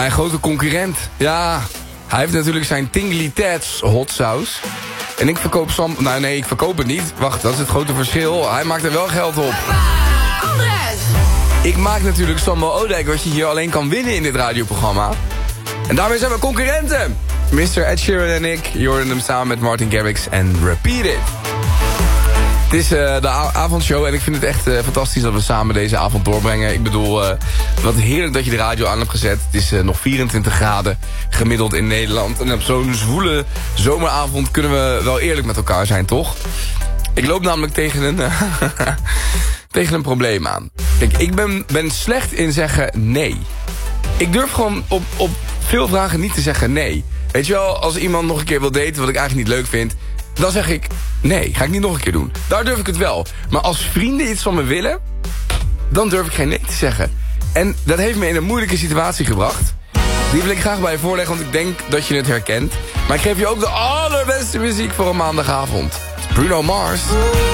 mijn grote concurrent. Ja, hij heeft natuurlijk zijn Tingly Tats hot sauce. En ik verkoop Nou nee, ik verkoop het niet. Wacht, dat is het grote verschil. Hij maakt er wel geld op. Andres! Ik maak natuurlijk Sambal Oudijk, wat je hier alleen kan winnen in dit radioprogramma. En daarmee zijn we concurrenten. Mr. Ed Sheeran en ik, je hoorde hem samen met Martin Garrix en Repeat It. Het is de avondshow en ik vind het echt fantastisch dat we samen deze avond doorbrengen. Ik bedoel, wat heerlijk dat je de radio aan hebt gezet. Het is nog 24 graden gemiddeld in Nederland. En op zo'n zwoele zomeravond kunnen we wel eerlijk met elkaar zijn, toch? Ik loop namelijk tegen een probleem aan. Kijk, ik ben slecht in zeggen nee. Ik durf gewoon op veel vragen niet te zeggen nee. Weet je wel, als iemand nog een keer wil daten wat ik eigenlijk niet leuk vind, dan zeg ik nee, ga ik niet nog een keer doen. Daar durf ik het wel. Maar als vrienden iets van me willen, dan durf ik geen nee te zeggen. En dat heeft me in een moeilijke situatie gebracht. Die wil ik graag bij je voorleggen, want ik denk dat je het herkent. Maar ik geef je ook de allerbeste muziek voor een maandagavond. Bruno Mars.